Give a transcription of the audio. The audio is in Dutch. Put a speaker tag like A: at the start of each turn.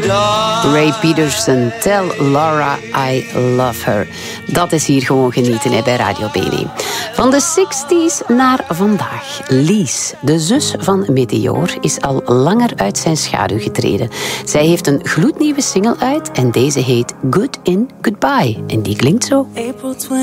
A: Ray Peterson, Tell Laura I Love Her. Dat is hier gewoon genieten hè, bij Radio BNE. Van de 60s naar vandaag. Lies, de zus van Meteor, is al langer uit zijn schaduw getreden. Zij heeft een gloednieuwe single uit en deze heet Good in Goodbye. En die klinkt zo.